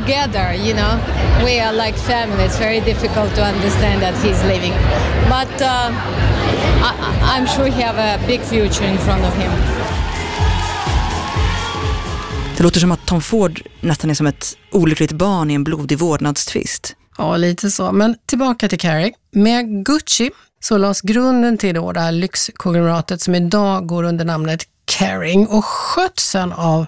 together, you know. We are like family. It's very difficult to understand that he's leaving. But I'm sure he have a big future in front of him. Det låter som att Tom Ford nästan är som ett olyckligt barn i en blodig vårdnadstvist. Ja, lite så. Men tillbaka till Kering. Med Gucci så lades grunden till det här lyxkonglomeratet som idag går under namnet Kering. Och skötseln av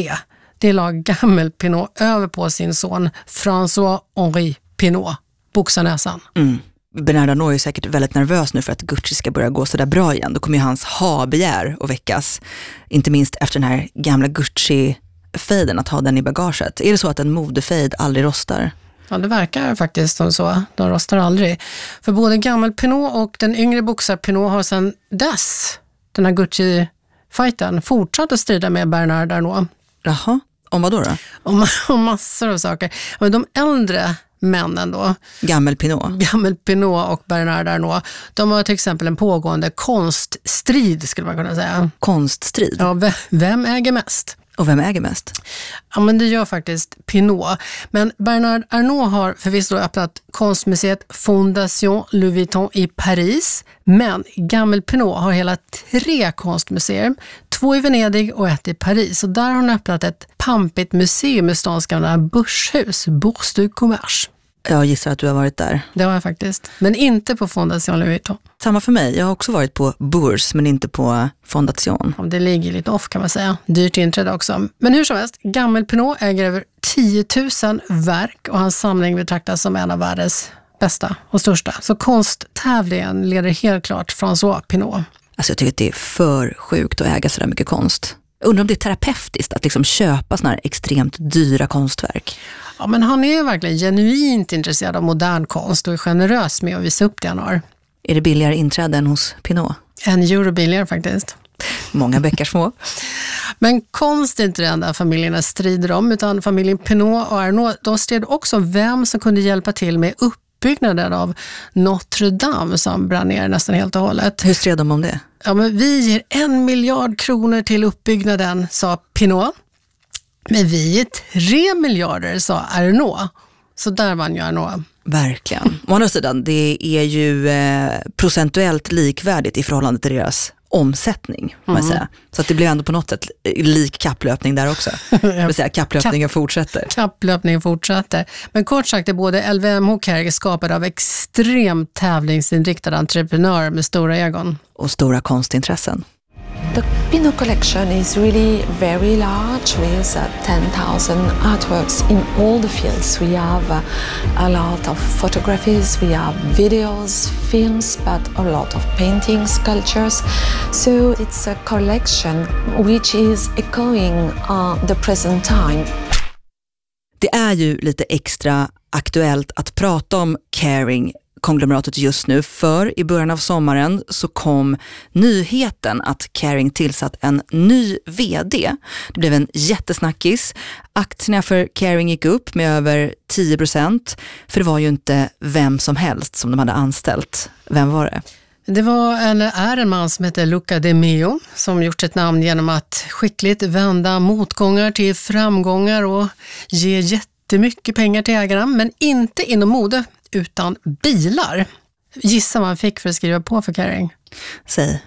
det la Gammel Pinot över på sin son François-Henri Pinot, boxarnäsan. Bernard Arnault är säkert väldigt nervös nu för att Gucci ska börja gå så där bra igen. Då kommer ju hans ha-begär att väckas. Inte minst efter den här gamla Gucci-fejden, att ha den i bagaget. Är det så att en modefejd aldrig rostar? Ja, det verkar faktiskt som så. De rostar aldrig. För både Gammel Pinot och den yngre boxar Pinot har sedan dess, den här Gucci-fighten, fortsatt att strida med Bernard Arnault. Jaha, om vad då? Om massor av saker. Men de äldre männen då, Gammel Pinot och Bernard Arnault, de har till exempel en pågående konststrid, skulle man kunna säga. Konststrid? Ja, vem äger mest? Och vem äger mest? Ja, men det gör faktiskt Pinot. Men Bernard Arnault har förvisso öppnat konstmuseet Fondation Louis Vuitton i Paris. Men Gammel Pinot har hela 3 konstmuseer. 2 i Venedig och 1 i Paris. Och där har han öppnat ett pampigt museum i stans gamla börshus, Bourse du Commerce. Jag gissar att du har varit där. Det har jag faktiskt. Men inte på Fondation Louis Vuitton. Samma för mig. Jag har också varit på Bourse men inte på Fondation. Det ligger lite off kan man säga. Dyrt inträde också. Men hur som helst, Gammel Pinot äger över 10 000 verk och hans samling betraktas som en av världens bästa och största. Så konsttävlingen leder helt klart François Pinot. Alltså jag tycker att det är för sjukt att äga så där mycket konst. Jag undrar om det är terapeutiskt att liksom köpa såna här extremt dyra konstverk. Ja, men han är verkligen genuint intresserad av modern konst och är generös med att visa upp det han har. Är det billigare inträde än hos Pinot? En euro billigare faktiskt. Många bäckar små. Men konst är inte det enda familjerna strider om, utan familjen Pinot och Arnault, de stred också om vem som kunde hjälpa till med uppbyggnaden av Notre Dame som brann ner nästan helt och hållet. Hur stred de om det? Ja, men vi ger 1 miljard kronor till uppbyggnaden, sa Pinot. Men vi är 3 miljarder, sa Arnault. Så där vann ju Arnault. Verkligen. Å andra sidan, det är ju procentuellt likvärdigt i förhållande till deras omsättning, man säga. Så att det blir ändå på något sätt lik kapplöpning där också. Det vill säga, kapplöpningen fortsätter. Kapplöpningen fortsätter. Men kort sagt är både LVMH och Kering skapade av extremt tävlingsinriktade entreprenörer med stora egon. Och stora konstintressen. The Pinot collection is really very large with 10,000 artworks in all the fields. We have a lot of photographies, we have videos, films, but a lot of paintings, sculptures. So it's a collection which is echoing the present time. Det är ju lite extra aktuellt att prata om Kering-konglomeratet just nu, för i början av sommaren så kom nyheten att Kering tillsatt en ny vd. Det blev en jättesnackis. Aktierna för Kering gick upp med över 10%, för det var ju inte vem som helst som de hade anställt. Vem var det? Det är en man som heter Luca De Meo som gjort sitt namn genom att skickligt vända motgångar till framgångar och ge jättemycket pengar till ägarna, men inte inom mode utan bilar. Gissa vad han fick för att skriva på för Kering? Säg.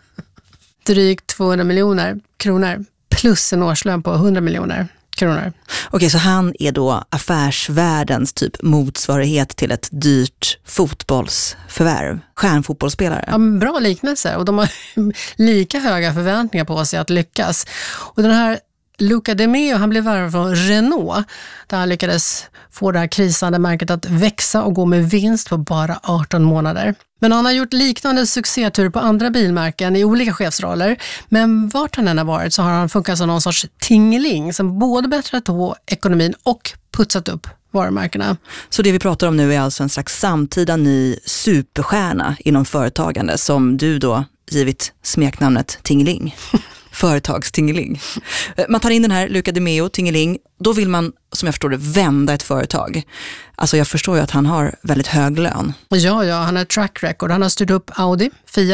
Drygt 200 miljoner kronor plus en årslön på 100 miljoner kronor. Okej, så han är då affärsvärldens typ motsvarighet till ett dyrt fotbollsförvärv. Stjärnfotbollsspelare. Ja, bra liknelse, och de har lika höga förväntningar på sig att lyckas. Och den här Luca De Meo, han blev värvad från Renault där han lyckades få det här krisande märket att växa och gå med vinst på bara 18 månader. Men han har gjort liknande succétur på andra bilmärken i olika chefsroller. Men vart han än har varit så har han funkat som någon sorts tingeling som både bättrat på ekonomin och putsat upp varumärkena. Så det vi pratar om nu är alltså en slags samtida ny superstjärna inom företagande som du då givit smeknamnet Tingeling. Företagstingeling. Man tar in den här Luca De Meo, Tingeling, då vill man, som jag förstår det, vända ett företag. Alltså jag förstår ju att han har väldigt hög lön. Ja, han har track record. Han har styrt upp Audi, Fiat,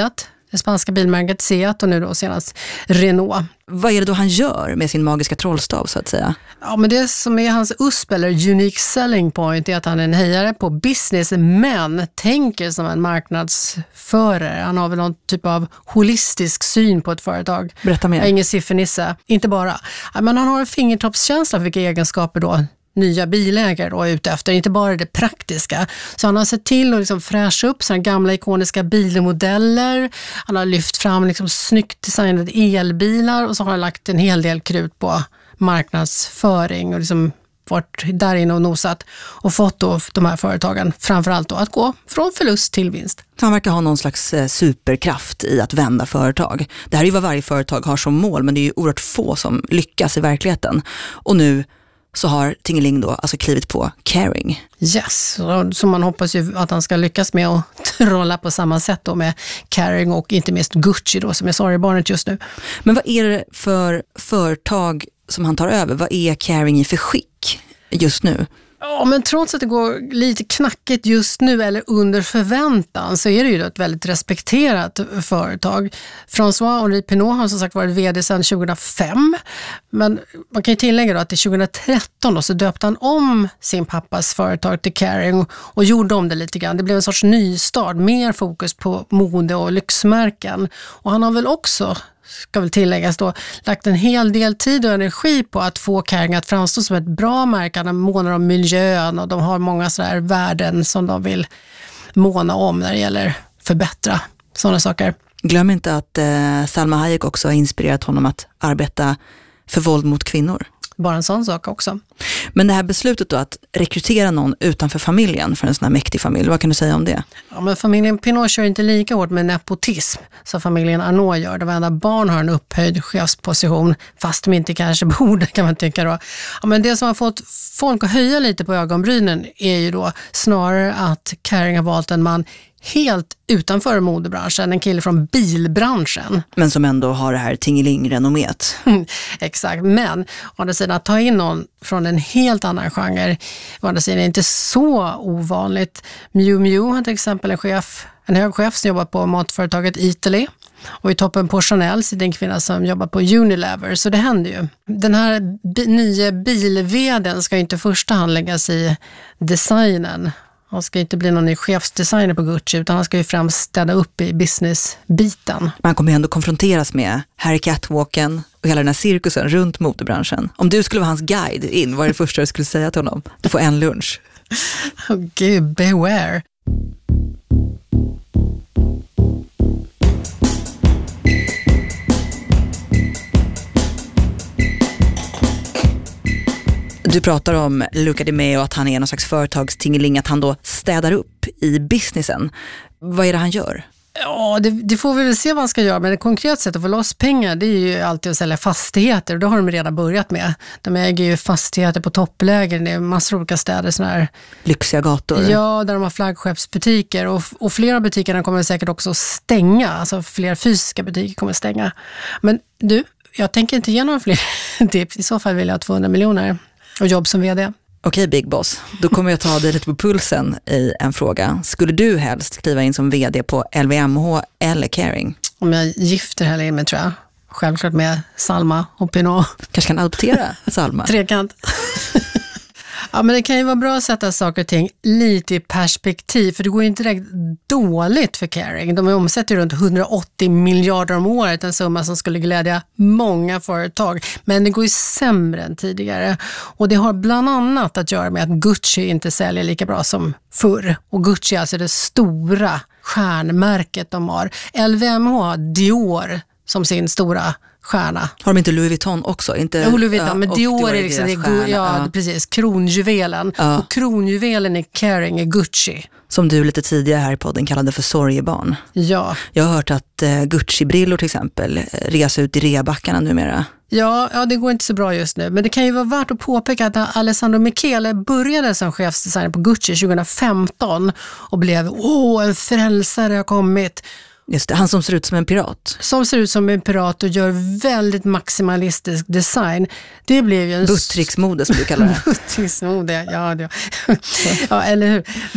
det spanska bilmärket Seat och nu då senast Renault. Vad är det då han gör med sin magiska trollstav så att säga? Ja, men det som är hans USP eller unique selling point är att han är en hejare på business men tänker som en marknadsförare. Han har väl någon typ av holistisk syn på ett företag. Berätta mer. Ingen siffernisse, inte bara. Men han har en fingertoppskänsla för vilka egenskaper då nya bilägare då är ute efter, inte bara det praktiska. Så han har sett till att liksom fräscha upp sådana gamla ikoniska bilmodeller. Han har lyft fram liksom snyggt designade elbilar och så har han lagt en hel del krut på marknadsföring och liksom varit där inne och nosat och fått då de här företagen framförallt då att gå från förlust till vinst. Han verkar ha någon slags superkraft i att vända företag. Det här är ju vad varje företag har som mål, men det är ju oerhört få som lyckas i verkligheten. Och nu så har Tingeling då alltså klivit på Kering. Yes, så man hoppas ju att han ska lyckas med att trolla på samma sätt då med Kering och inte minst Gucci då som är sorgebarnet just nu. Men vad är det för företag som han tar över? Vad är Kering i för skick just nu? Ja, men trots att det går lite knackigt just nu eller under förväntan så är det ju ett väldigt respekterat företag. François-Henri Pinault har som sagt varit vd sedan 2005. Men man kan ju tillägga då att i 2013 då så döpte han om sin pappas företag till Kering och gjorde om det lite grann. Det blev en sorts nystart, mer fokus på mode och lyxmärken. Och han har väl också, ska väl tilläggas då, lagt en hel del tid och energi på att få Kering att framstå som ett bra märke. De månar om miljön och de har många sådär värden som de vill måna om när det gäller förbättra sådana saker. Glöm inte att Salma Hayek också har inspirerat honom att arbeta för våld mot kvinnor. Bara en sån sak också. Men det här beslutet då att rekrytera någon utanför familjen för en sån här mäktig familj, vad kan du säga om det? Ja, men familjen Pinault kör inte lika hårt med nepotism som familjen Arnault gör. De enda barn har en upphöjd chefsposition fast de inte kanske borde, kan man tycka då. Ja, men det som har fått folk att höja lite på ögonbrynen är ju då snarare att Kering har valt en man helt utanför modebranschen, en kille från bilbranschen. Men som ändå har det här Tingeling-renommet. Exakt, men å andra sidan att ta in någon från en helt annan genre, å andra sidan är inte så ovanligt. Miu Miu har till exempel en hög chef som jobbar på matföretaget Italy. Och i toppen på Chanel sitter en kvinna som jobbar på Unilever, så det händer ju. Den här nya bilveden ska inte i första hand läggas i designen. Han ska inte bli någon ny chefsdesigner på Gucci utan han ska ju främst städa upp i businessbiten. Man kommer ju ändå konfronteras med Harry Catwalken och hela den här cirkusen runt modebranschen. Om du skulle vara hans guide in, vad är det första du skulle säga till honom? Du får en lunch. Oh, gud, beware. Du pratar om Luca Di Meo, att han är någon slags företagstingeling, att han då städar upp i businessen. Vad är det han gör? Ja, det får vi väl se vad han ska göra, men ett konkret sätt att få loss pengar det är ju alltid att sälja fastigheter och det har de redan börjat med. De äger ju fastigheter på topplägen, det är massor av olika städer, såna här lyxiga gator. Ja, där de har flaggskeppsbutiker och flera butikerna kommer säkert också stänga, alltså fler fysiska butiker kommer stänga. Men du, jag tänker inte ge några fler tips, i så fall vill jag ha 200 miljoner och jobb som vd. Okej, Big Boss. Då kommer jag ta dig lite på pulsen i en fråga. Skulle du helst kliva in som vd på LVMH eller Kering? Om jag gifter heller in mig, tror jag. Självklart med Salma och Pinault. Kanske kan adoptera Salma. Trekant. Ja, men det kan ju vara bra att sätta saker och ting lite i perspektiv, för det går ju inte direkt dåligt för Kering. De omsätter runt 180 miljarder om året, en summa som skulle glädja många företag. Men det går ju sämre än tidigare. Och det har bland annat att göra med att Gucci inte säljer lika bra som förr. Och Gucci är alltså det stora stjärnmärket de har. LVMH har Dior som sin stora stjärna. Har de inte Louis Vuitton också? Inte, Louis Vuitton, men Dior är liksom precis, kronjuvelen. Ja. Och kronjuvelen i Kering är Gucci. Som du lite tidigare här i podden kallade för sorgebarn. Ja. Jag har hört att Gucci-brillor till exempel reser ut i rebackarna numera. Ja, det går inte så bra just nu. Men det kan ju vara värt att påpeka att när Alessandro Michele började som chefsdesigner på Gucci 2015 och blev en frälsare har kommit. Just det, han som ser ut som en pirat. Som ser ut som en pirat och gör väldigt maximalistisk design. Det blev ju en... Buttricksmode som du kallar det. Buttricksmode, ja, eller hur. Men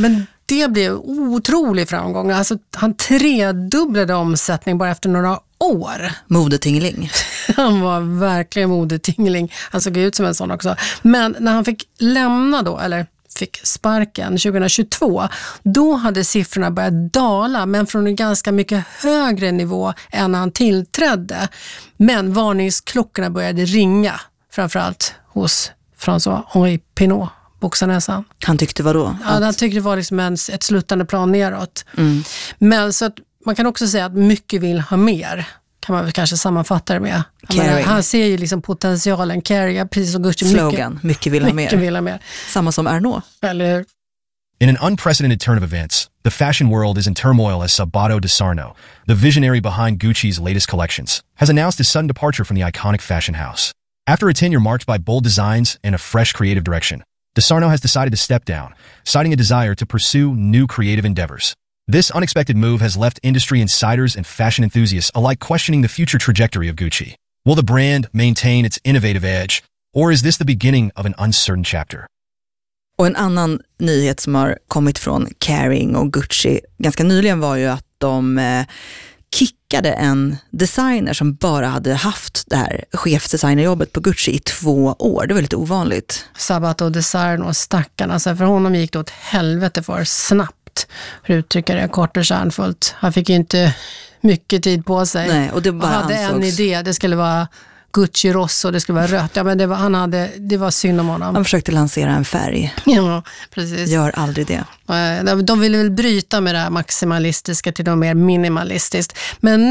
det blev otrolig framgång. Alltså, han tredubblade omsättning bara efter några år. Modetingling. Han var verkligen modetingling. Han såg ut som en sån också. Men när han fick lämna då, eller fick sparken 2022, då hade siffrorna börjat dala, men från en ganska mycket högre nivå än när han tillträdde. Men varningsklockorna började ringa, framförallt hos François-Henri Pinault, boxarnäsan. Han tyckte vad då? Ja, han tyckte det var liksom ett sluttande plan neråt. Men så att man kan också säga att mycket vill ha mer. Kan man väl kanske sammanfatta det med. Han ser ju liksom potentialen. Kering, precis som Gucci. Slogan, mycket vill ha mer. Vill ha mer. Samma som Arnault. Eller... In an unprecedented turn of events, the fashion world is in turmoil as Sabato de Sarno, the visionary behind Gucci's latest collections, has announced his sudden departure from the iconic fashion house. After a tenure marked by bold designs and a fresh creative direction, de Sarno has decided to step down, citing a desire to pursue new creative endeavors. This unexpected move has left industry insiders and fashion enthusiasts alike questioning the future trajectory of Gucci. Will the brand maintain its innovative edge, or is this the beginning of an uncertain chapter? Och en annan nyhet som har kommit från Kering och Gucci ganska nyligen var ju att de kickade en designer som bara hade haft det här chefsdesignerjobbet på Gucci i 2 år. Det var lite ovanligt. Sabato de Sarno, stackarna. Alltså för honom gick det åt helvete för snabbt. För att uttrycka det kort och kärnfullt. Han fick ju inte mycket tid på sig. Nej, och det bara hade en idé. Det skulle vara Gucci Rosso, det skulle vara rött. Ja, men det var synd om honom. Han försökte lansera en färg. Ja, precis. Gör aldrig det. De ville väl bryta med det här maximalistiska till något mer minimalistiskt. Men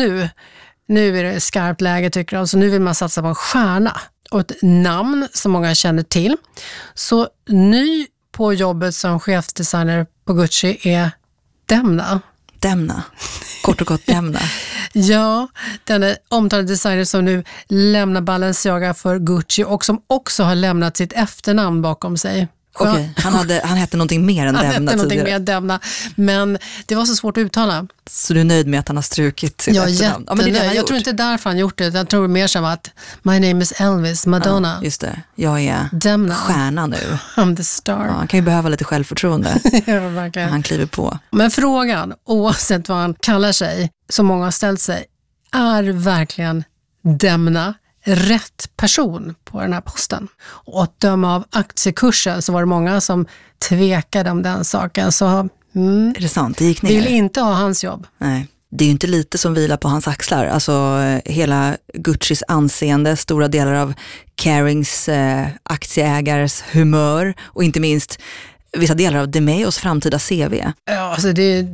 nu är det skarpt läge tycker jag. Så nu vill man satsa på en stjärna. Och ett namn som många känner till. Så ny på jobbet som chefsdesigner på Gucci är Demna. Demna. Kort och gott Demna. Ja, den är omtalad designer som nu lämnar Balenciaga för Gucci och som också har lämnat sitt efternamn bakom sig. Okej, han hette någonting mer än Demna tidigare. Han hette någonting mer än Demna, men det var så svårt att uttala. Så du är nöjd med att han har strukit sitt efternamn? Ja, men jag tror inte därför han gjort det. Jag tror mer som att my name is Elvis, Madonna. Ja, just det, jag är Demna. Stjärna nu. I'm the star. Ja, han kan ju behöva lite självförtroende. Ja, verkligen. Han kliver på. Men frågan, oavsett vad han kallar sig, som många har ställt sig, är verkligen Demna rätt person på den här posten? Och att döma av aktiekursen så var det många som tvekade om den saken. Så är det sant? Det gick ner. Vill inte ha hans jobb. Nej. Det är ju inte lite som vilar på hans axlar. Alltså hela Guccis anseende, stora delar av Kerings aktieägares humör och inte minst vissa delar av DeMeos framtida CV. Ja, alltså det är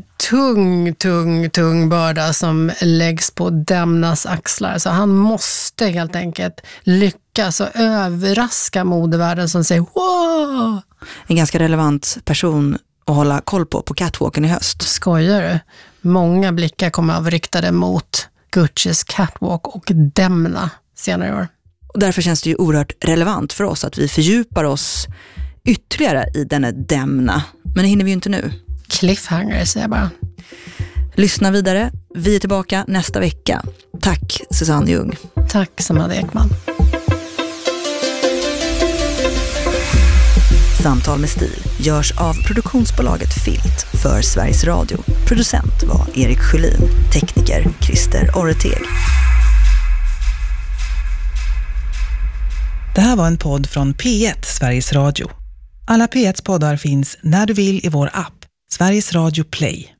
tung börda som läggs på Demnas axlar. Så han måste helt enkelt lyckas och överraska modevärlden som säger wow! En ganska relevant person att hålla koll på catwalken i höst. Skojar du? Många blickar kommer att vara riktade mot Guccis catwalk och Demna senare i år. Och därför känns det ju oerhört relevant för oss att vi fördjupar oss ytterligare i denna Demna. Men det hinner vi ju inte nu. Cliffhanger säger jag bara. Lyssna vidare. Vi är tillbaka nästa vecka. Tack Susanne Ljung. Tack Samad Ekman. Samtal med stil görs av produktionsbolaget Filt för Sveriges Radio. Producent var Erik Sjölin. Tekniker Christer Orreteg. Det här var en podd från P1, Sveriges Radio. Alla P1s poddar finns när du vill i vår app, Sveriges Radio Play.